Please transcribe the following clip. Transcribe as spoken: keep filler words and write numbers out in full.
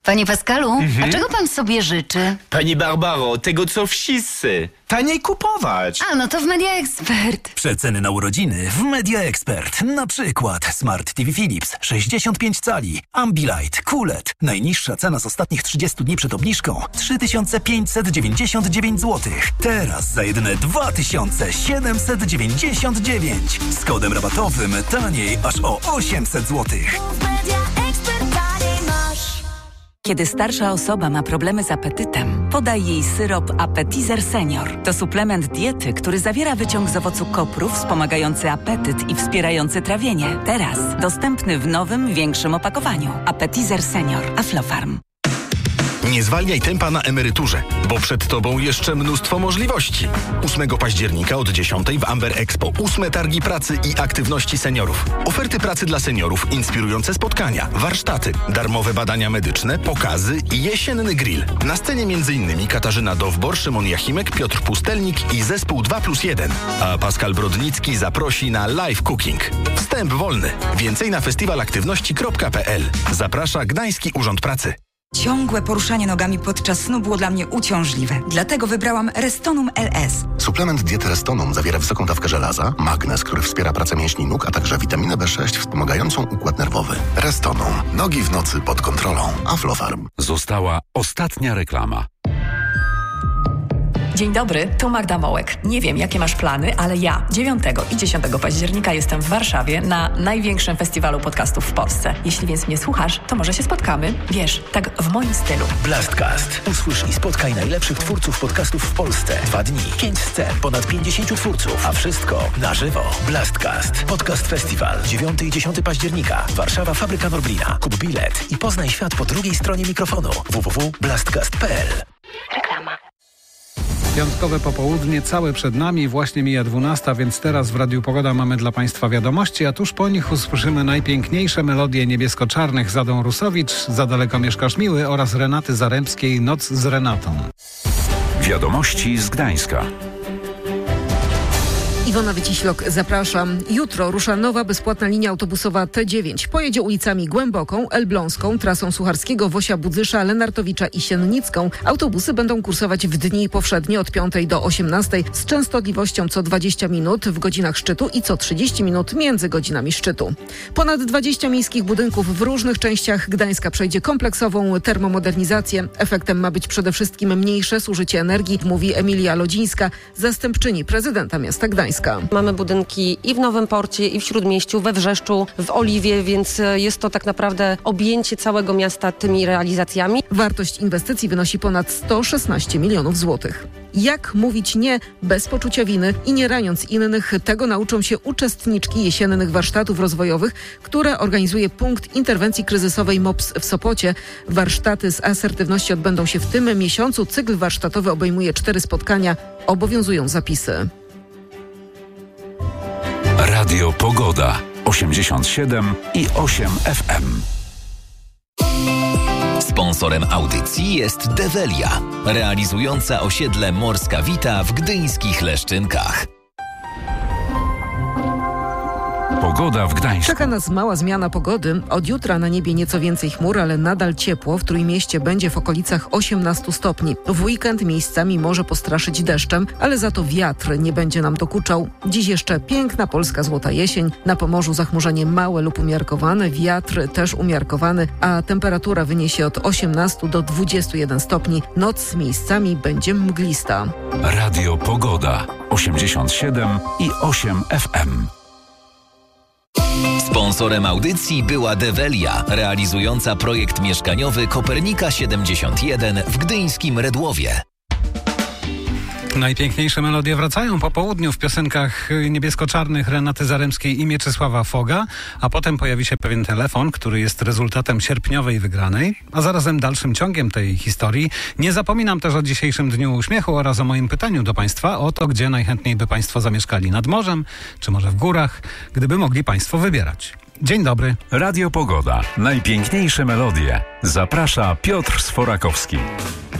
Panie Pascalu, Mhm. a czego pan sobie życzy? Pani Barbaro, tego co wszyscy. Taniej kupować. A, no to w Media Expert. Przeceny na urodziny w Media Expert. Na przykład Smart T V Philips sześćdziesiąt pięć cali, Ambilight, Q L E D. Najniższa cena z ostatnich trzydziestu dni przed obniżką trzy tysiące pięćset dziewięćdziesiąt dziewięć złotych. Teraz za jedyne dwa tysiące siedemset dziewięćdziesiąt dziewięć. Z kodem rabatowym taniej aż o osiemset złotych. Kiedy starsza osoba ma problemy z apetytem, podaj jej syrop Appetizer Senior. To suplement diety, który zawiera wyciąg z owocu kopru wspomagający apetyt i wspierający trawienie. Teraz dostępny w nowym, większym opakowaniu. Appetizer Senior. Aflofarm. Nie zwalniaj tempa na emeryturze, bo przed Tobą jeszcze mnóstwo możliwości. ósmego października od dziesiątej w Amber Expo ósme targi pracy i aktywności seniorów. Oferty pracy dla seniorów, inspirujące spotkania, warsztaty, darmowe badania medyczne, pokazy i jesienny grill. Na scenie m.in. Katarzyna Dowbor, Szymon Jachimek, Piotr Pustelnik i zespół dwa plus jeden. A Pascal Brodnicki zaprosi na live cooking. Wstęp wolny. Więcej na festiwalaktywności kropka p l. Zaprasza Gdański Urząd Pracy. Ciągłe poruszanie nogami podczas snu było dla mnie uciążliwe. Dlatego wybrałam Restonum L S. Suplement diety Restonum zawiera wysoką dawkę żelaza, magnez, który wspiera pracę mięśni nóg, a także witaminę B sześć wspomagającą układ nerwowy. Restonum. Nogi w nocy pod kontrolą. Aflofarm. Została ostatnia reklama. Dzień dobry, tu Magda Mołek. Nie wiem, jakie masz plany, ale ja dziewiątego i dziesiątego października jestem w Warszawie na największym festiwalu podcastów w Polsce. Jeśli więc mnie słuchasz, to może się spotkamy. Wiesz, tak w moim stylu. Blastcast. Usłysz i spotkaj najlepszych twórców podcastów w Polsce. Dwa dni, pięć scen, ponad pięćdziesięciu twórców, a wszystko na żywo. Blastcast. Podcast Festiwal. dziewiątego i dziesiątego października. Warszawa, Fabryka Norblina. Kup bilet i poznaj świat po drugiej stronie mikrofonu. w w w kropka blastcast kropka p l. Reklama. Piątkowe popołudnie całe przed nami, właśnie mija dwunasta, więc teraz w Radiu Pogoda mamy dla Państwa wiadomości, a tuż po nich usłyszymy najpiękniejsze melodie niebiesko-czarnych z Adą Rusowicz, Za daleko mieszkasz miły oraz Renaty Zarębskiej, Noc z Renatą. Wiadomości z Gdańska. Iwona Wyciślok, zapraszam. Jutro rusza nowa bezpłatna linia autobusowa T dziewięć. Pojedzie ulicami Głęboką, Elbląską, trasą Sucharskiego, Wosia Budzysza, Lenartowicza i Siennicką. Autobusy będą kursować w dni powszednie od piątej do osiemnastej z częstotliwością co dwadzieścia minut w godzinach szczytu i co trzydzieści minut między godzinami szczytu. Ponad dwadzieścia miejskich budynków w różnych częściach Gdańska przejdzie kompleksową termomodernizację. Efektem ma być przede wszystkim mniejsze zużycie energii, mówi Emilia Lodzińska, zastępczyni prezydenta miasta Gdańska. Mamy budynki i w Nowym Porcie, i w Śródmieściu, we Wrzeszczu, w Oliwie, więc jest to tak naprawdę objęcie całego miasta tymi realizacjami. Wartość inwestycji wynosi ponad sto szesnaście milionów złotych. Jak mówić nie bez poczucia winy i nie raniąc innych, tego nauczą się uczestniczki jesiennych warsztatów rozwojowych, które organizuje Punkt Interwencji Kryzysowej M O P S w Sopocie. Warsztaty z asertywności odbędą się w tym miesiącu. Cykl warsztatowy obejmuje cztery spotkania. Obowiązują zapisy. Radio Pogoda osiemdziesiąt siedem i osiem F M. Sponsorem audycji jest Develia, realizująca osiedle Morska Wita w gdyńskich Leszczynkach. Pogoda w Gdańsku. Czeka nas mała zmiana pogody. Od jutra na niebie nieco więcej chmur, ale nadal ciepło. W Trójmieście będzie w okolicach osiemnastu stopni. W weekend miejscami może postraszyć deszczem, ale za to wiatr nie będzie nam dokuczał. Dziś jeszcze piękna polska złota jesień. Na Pomorzu zachmurzenie małe lub umiarkowane, wiatr też umiarkowany, a temperatura wyniesie od osiemnastu do dwudziestu jeden stopni. Noc miejscami będzie mglista. Radio Pogoda osiemdziesiąt siedem i osiem F M. Sponsorem audycji była Develia, realizująca projekt mieszkaniowy Kopernika siedemdziesiąt jeden w gdyńskim Redłowie. Najpiękniejsze melodie wracają po południu w piosenkach niebiesko-czarnych Renaty Zaremskiej i Mieczysława Foga, a potem pojawi się pewien telefon, który jest rezultatem sierpniowej wygranej, a zarazem dalszym ciągiem tej historii. Nie zapominam też o dzisiejszym Dniu Uśmiechu oraz o moim pytaniu do Państwa o to, gdzie najchętniej by Państwo zamieszkali, nad morzem, czy może w górach, gdyby mogli Państwo wybierać. Dzień dobry. Radio Pogoda. Najpiękniejsze melodie. Zaprasza Piotr Sforakowski.